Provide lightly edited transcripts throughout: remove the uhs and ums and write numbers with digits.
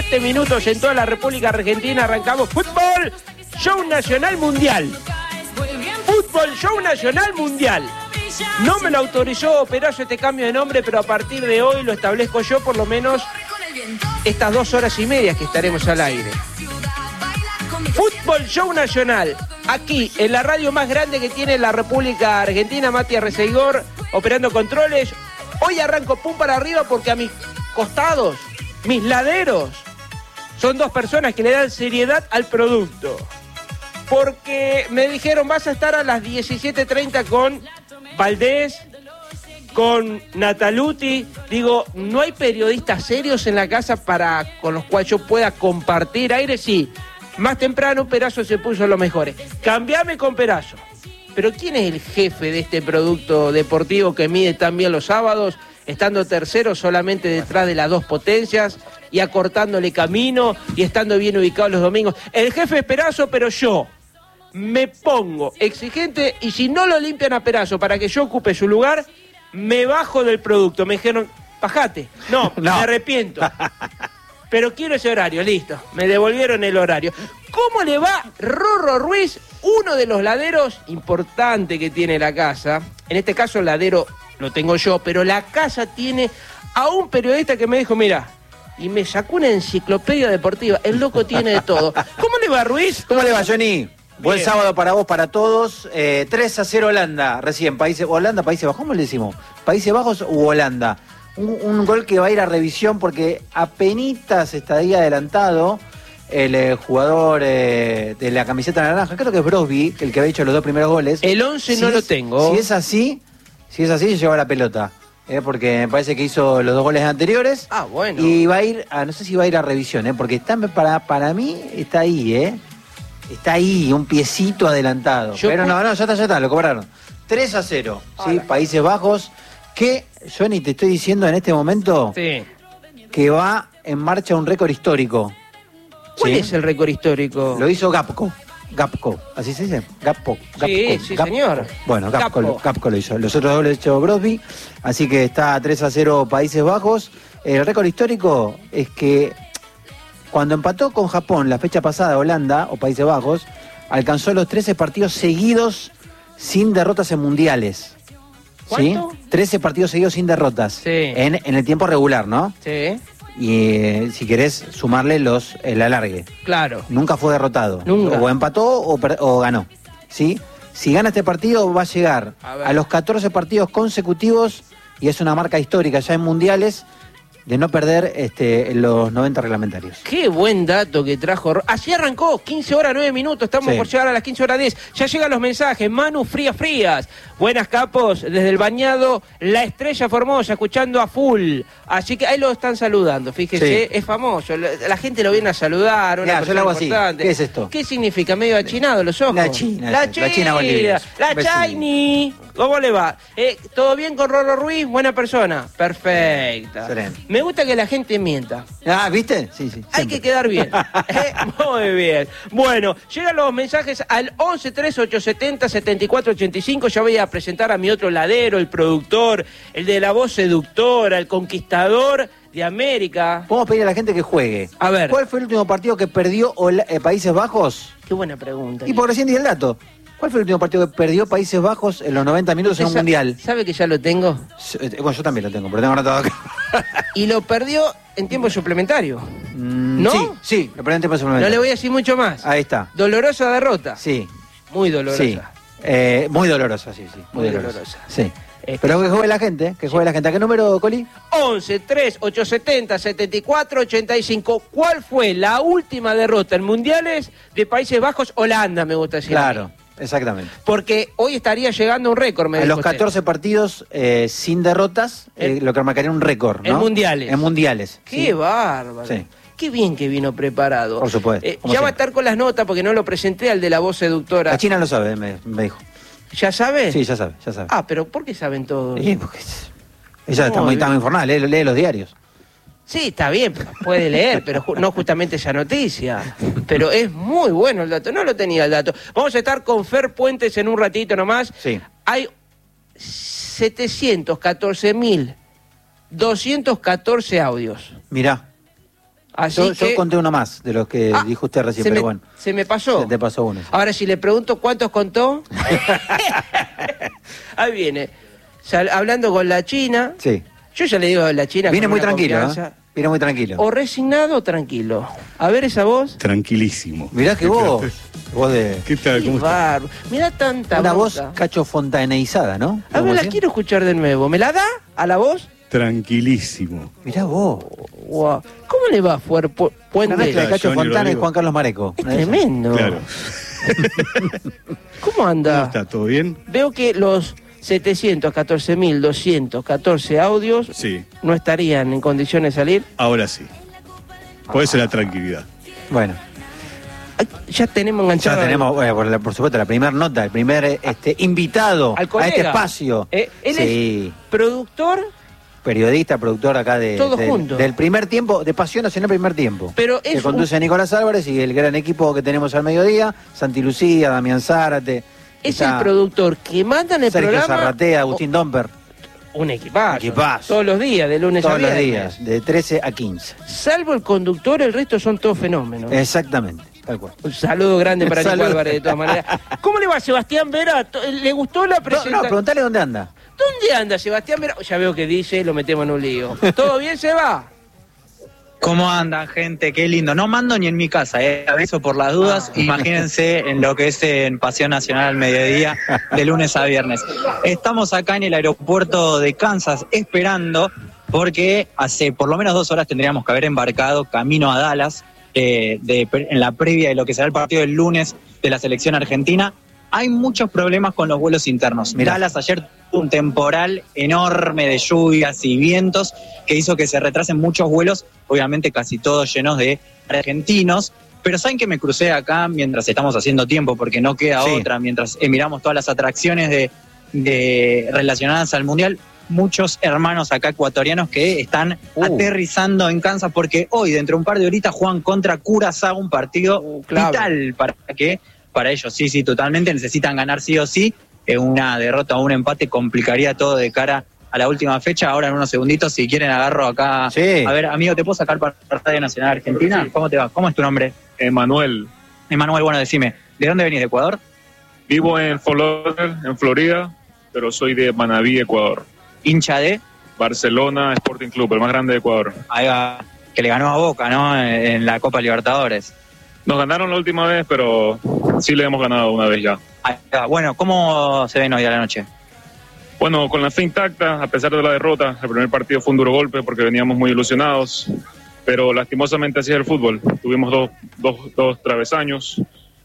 7 minutos en toda la República Argentina. Arrancamos Fútbol Show Nacional Mundial. Fútbol Show Nacional Mundial. No me lo autorizó Perazo este cambio de nombre, pero a partir de hoy lo establezco yo, por lo menos estas 2 horas y media que estaremos al aire. Fútbol Show Nacional, aquí en la radio más grande que tiene la República Argentina. Matías Reseguor operando controles. Hoy arranco pum para arriba porque a mis costados, mis laderos, son 2 personas que le dan seriedad al producto. Porque me dijeron, vas a estar a las 17:30 con Valdés, con Nataluti. Digo, ¿no hay periodistas serios en la casa con los cuales yo pueda compartir aire? Sí, más temprano Perazo se puso los mejores. Cambiame con Perazo. Pero ¿quién es el jefe de este producto deportivo que mide tan bien los sábados, estando tercero solamente detrás de las 2 potencias y acortándole camino y estando bien ubicado los domingos? El jefe es Perazo, pero yo me pongo exigente y si no lo limpian a Perazo para que yo ocupe su lugar, me bajo del producto. Me dijeron, bajate. No, me arrepiento. Pero quiero ese horario, listo. Me devolvieron el horario. ¿Cómo le va Rorro Ruiz, uno de los laderos importantes que tiene la casa? En este caso el ladero lo tengo yo, pero la casa tiene a un periodista que me dijo, mira, y me sacó una enciclopedia deportiva. El loco tiene de todo. ¿Cómo le va, Ruiz? ¿Cómo le va, Johnny? Buen sábado para vos, para todos. 3-0 Holanda, recién. Holanda, Países Bajos, ¿cómo le decimos? ¿Países Bajos u Holanda? Un gol que va a ir a revisión porque apenitas estaría adelantado el jugador de la camiseta naranja, creo que es Brosby, el que había hecho los 2 primeros goles. El 11 no lo tengo. Si es así, se lleva la pelota. Porque me parece que hizo los 2 goles anteriores. Ah, bueno. Y va a ir, no sé si va a ir a revisión, porque está para mí está ahí, Está ahí, un piecito adelantado. Pero no, ya está, lo cobraron. 3-0, ¿sí? Países Bajos, que, Johnny, te estoy diciendo en este momento que va en marcha un récord histórico. ¿Cuál es el récord histórico? Lo hizo Gapco, ¿así se dice? Gapco. Sí, señor. Bueno, Gapco lo hizo. Los otros 2 lo hizo Brosby, así que está 3-0 Países Bajos. El récord histórico es que cuando empató con Japón la fecha pasada, Holanda o Países Bajos, alcanzó los 13 partidos seguidos sin derrotas en mundiales. ¿Cuánto? ¿Sí? 13 partidos seguidos sin derrotas. Sí. En el tiempo regular, ¿no? Sí. Y si querés sumarle el alargue. Claro. Nunca fue derrotado. Nunca. O empató o ganó. ¿Sí? Si gana este partido va a llegar a los 14 partidos consecutivos y es una marca histórica ya en mundiales de no perder los 90 reglamentarios. Qué buen dato que trajo. Así arrancó, 15 horas 9 minutos, estamos por llegar a las 15 horas 10. Ya llegan los mensajes, Manu Frías. Buenas, capos, desde el bañado La Estrella Formosa, escuchando a full. Así que ahí lo están saludando, fíjese, es famoso. La gente lo viene a saludar, una persona importante. ¿Qué es esto? ¿Qué significa? Medio achinado los ojos. La China. La China Bolivia. La Chini. ¿Cómo le va? ¿Todo bien con Rorro Ruiz? Buena persona. Perfecta. Excelente. Me gusta que la gente mienta. ¿Viste? Sí. Hay que quedar bien. Muy bien. Bueno, llegan los mensajes al 113870-7485. Ya voy a presentar a mi otro ladero, el productor, el de la voz seductora, el conquistador de América. Vamos a pedir a la gente que juegue. A ver. ¿Cuál fue el último partido que perdió Países Bajos? Qué buena pregunta. Y por recién dije el dato. ¿Cuál fue el último partido que perdió Países Bajos en los 90 minutos en un mundial? ¿Sabe que ya lo tengo? Bueno, yo también lo tengo, pero tengo anotado acá. Y lo perdió en tiempo suplementario. ¿No? Sí, lo perdió en tiempo suplementario. No le voy a decir mucho más. Ahí está. Dolorosa derrota. Sí. Muy dolorosa. Sí. Muy dolorosa, sí. Muy dolorosa. Sí. Pero que juegue la gente, ¿A qué número, Coli? 11-3870-7485. ¿Cuál fue la última derrota en mundiales de Países Bajos? Holanda, me gusta decir. Claro, exactamente. Porque hoy estaría llegando un récord, me dijo. A los 14 usted. Partidos sin derrotas, lo que marcaría un récord, ¿no? En mundiales. En mundiales. Qué bárbaro. Sí. Qué bien que vino preparado. Por supuesto. Ya va a estar con las notas porque no lo presenté al de la voz seductora. La China lo sabe, me dijo. ¿Ya sabe? Sí, ya sabe. Ah, pero ¿por qué saben todos? Sí, porque ella está muy informada, lee los diarios. Sí, está bien, puede leer, pero no justamente esa noticia. Pero es muy bueno el dato, no lo tenía el dato. Vamos a estar con Fer Puentes en un ratito nomás. Sí. Hay 714.214 audios. Mirá. Así yo conté uno más de los que dijo usted recién, pero bueno. Se me pasó. Se te pasó uno. Sí. Ahora, si le pregunto cuántos contó, ahí viene. Hablando con la China. Sí. Yo ya le digo a la China. Viene muy tranquilo, ¿eh? Viene muy tranquilo. O resignado o tranquilo. A ver esa voz. Tranquilísimo. Mirá que vos de... ¿Qué tal? ¿Cómo estás? Mirá tanta una boca. voz cacho fontaneizada, ¿no? A ver, la quiero escuchar de nuevo. ¿Me la da a la voz? Tranquilísimo. Mirá vos. Wow. ¿Cómo le va a Puente? La mezcla de Cacho Fontana y Juan Carlos Mareco. Es tremendo. Claro. ¿Cómo anda? ¿Cómo está? ¿Todo bien? Veo que los 714.214 audios no estarían en condiciones de salir. Ahora sí. Por eso la tranquilidad. Bueno. Ya tenemos enganchado. Ya tenemos, por supuesto, la primera nota, el primer invitado a este espacio. Él es productor. Periodista, productor acá del primer tiempo, de Pasión Nacional Primer Tiempo. Pero que conduce Nicolás Álvarez y el gran equipo que tenemos al mediodía, Santi Lucía, Damián Zárate. Es el productor que manda en el Sergio programa. Zarratea, Agustín Domper. Un equipazo. Todos los días, de lunes a viernes. Todos los días, de 13 a 15. Salvo el conductor, el resto son todos fenómenos. Exactamente, tal cual. Un saludo grande para Nico Álvarez, de todas maneras. ¿Cómo le va a Sebastián Vera? ¿Le gustó la presentación? No, preguntale dónde anda. ¿Dónde anda Sebastián Vera? Ya veo que dice, lo metemos en un lío. ¿Todo bien, Seba? ¿Cómo andan, gente? Qué lindo. No mando ni en mi casa, aviso por las dudas. Imagínense en lo que es en Pasión Nacional al mediodía, de lunes a viernes. Estamos acá en el aeropuerto de Kansas esperando, porque hace por lo menos 2 horas tendríamos que haber embarcado camino a Dallas, en la previa de lo que será el partido del lunes de la selección argentina. Hay muchos problemas con los vuelos internos. Mirá. Dallas ayer tuvo un temporal enorme de lluvias y vientos que hizo que se retrasen muchos vuelos, obviamente casi todos llenos de argentinos. Pero ¿saben que me crucé acá mientras estamos haciendo tiempo? Porque no queda otra, mientras miramos todas las atracciones relacionadas al Mundial. Muchos hermanos acá ecuatorianos que están aterrizando en Kansas porque hoy, dentro de un par de horitas, juegan contra Curazao, un partido vital para ellos. Sí, totalmente, necesitan ganar sí o sí. Una derrota o un empate complicaría todo de cara a la última fecha. Ahora en unos segunditos, si quieren, agarro acá. Sí. A ver, amigo, ¿te puedo sacar para Radio Nacional Argentina? Sí. ¿Cómo te va? ¿Cómo es tu nombre? Emanuel. Emanuel, bueno, decime, ¿de dónde venís? ¿De Ecuador? Vivo en Fort Lauderdale, en Florida, pero soy de Manabí, Ecuador. ¿Hincha de? Barcelona Sporting Club, el más grande de Ecuador. Ahí va, que le ganó a Boca, ¿no? En la Copa Libertadores. Nos ganaron la última vez, pero sí le hemos ganado una vez ya. Bueno, ¿cómo se ven hoy a la noche? Bueno, con la fe intacta, a pesar de la derrota. El primer partido fue un duro golpe porque veníamos muy ilusionados, pero lastimosamente así es el fútbol. Tuvimos dos travesaños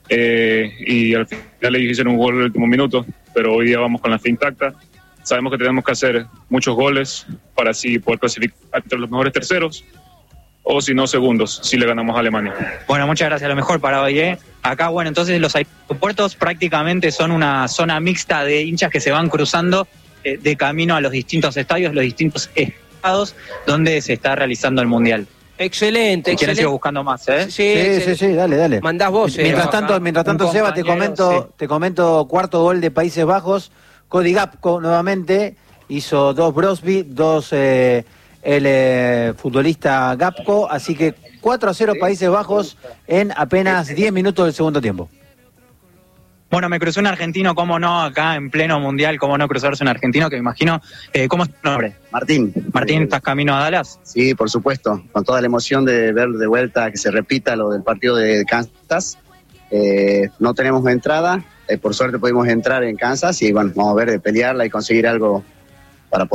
y al final le hicieron un gol en el último minuto, pero hoy día vamos con la fe intacta. Sabemos que tenemos que hacer muchos goles para así poder clasificar entre los mejores terceros, o si no, segundos, si le ganamos a Alemania. Bueno, muchas gracias, lo mejor para hoy, ¿eh? Acá, bueno, entonces los aeropuertos prácticamente son una zona mixta de hinchas que se van cruzando de camino a los distintos estadios, los distintos estados donde se está realizando el Mundial. Excelente. ¿Quieren sigo buscando más, eh? Sí, dale. Mandás vos, Mientras tanto, Seba, te comento cuarto gol de Países Bajos. Cody Gakpo nuevamente hizo 2 Brosby, 2 el futbolista Gakpo, así que 4-0 Países Bajos en apenas 10 minutos del segundo tiempo. Bueno, me cruzó un argentino, cómo no, acá en pleno mundial, cómo no cruzarse un argentino, que me imagino, ¿cómo es tu nombre? Martín. Martín, ¿estás camino a Dallas? Sí, por supuesto, con toda la emoción de ver de vuelta que se repita lo del partido de Kansas. No tenemos entrada, por suerte pudimos entrar en Kansas y bueno, vamos a ver de pelearla y conseguir algo